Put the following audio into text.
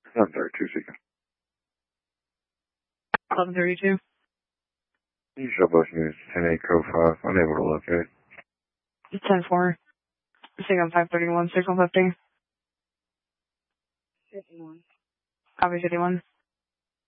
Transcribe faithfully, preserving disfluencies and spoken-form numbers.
eleven thirty-two, seeking. eleven thirty-two. You show both units ten eight code five. Unable to locate. ten four. Seeking five thirty-one, signal fifty. fifty-one. Copy fifty-one.